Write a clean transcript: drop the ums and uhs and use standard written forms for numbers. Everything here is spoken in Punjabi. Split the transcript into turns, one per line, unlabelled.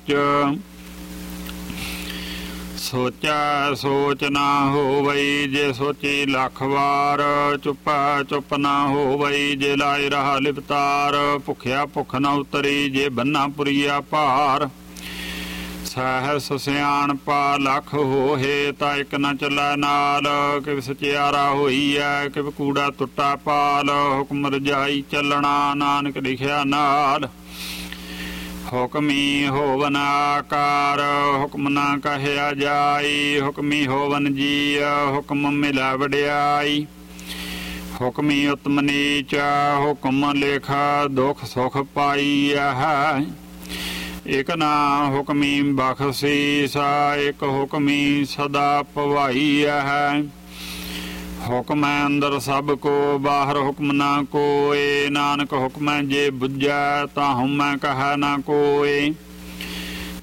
ਵਿੱਚ। ਸੋਚੈ ਸੋਚ ਨਾ ਹੋਵਈ ਜੇ ਸੋਚੀ ਲੱਖ ਵਾਰ। ਚੁੱਪੈ ਚੁੱਪ ਨਾ ਹੋਵਈ ਜੇ ਲਾਏ ਰਹਾ ਲਿਵਤਾਰ। ਭੁੱਖਿਆ ਭੁੱਖ ਨਾ ਉਤਰੀ ਜੇ ਬੰਨਾ ਪੁਰੀਆ ਭਾਰ। ਸਹਿਸ ਸਿਆਣਪਾ ਲੱਖ ਹੋਹੇ ਤਾਂ ਇੱਕ ਨਾ ਚੱਲੈ ਨਾਲ। ਕਿਵ ਸਚਿਆਰਾ ਹੋਈ ਐ ਕਿਵ ਕੂੜਾ ਟੁੱਟਾ ਪਾਲ। ਹੁਕਮ ਰਜਾਈ ਚੱਲਣਾ ਨਾਨਕ ਲਿਖਿਆ ਨਾਲ। ਹੁਕਮੀ ਹੋਵਨ ਆਕਾਰ ਹੁਕਮ ਨਾ ਕਹਿਆ ਜਾਈ। ਹੁਕਮੀ ਹੋਵਨ ਜੀ ਹੁਕਮ ਮਿਲਾ ਵਡਿਆਈ। ਹੁਕਮੀ ਉਤਮ ਨੀਚ ਹੁਕਮ ਲੇਖਾ ਦੁਖ ਸੁਖ ਪਾਈ ਹੈ। ਇੱਕ ਨਾ ਹੁਕਮੀ ਬਖਸ਼ੀਸਾ ਇੱਕ ਹੁਕਮੀ ਸਦਾ ਭਵਾਈ ਹੈ। ਹੁਕਮੈ ਅੰਦਰ ਸਭ ਕੋ ਬਾਹਰ ਹੁਕਮ ਨਾ ਕੋਏ। ਨਾਨਕ ਹੁਕਮੈ ਜੇ ਬੁੱਝੈ ਤਾਂ ਹਉਮੈ ਕਹੈ ਨਾ ਕੋਏ।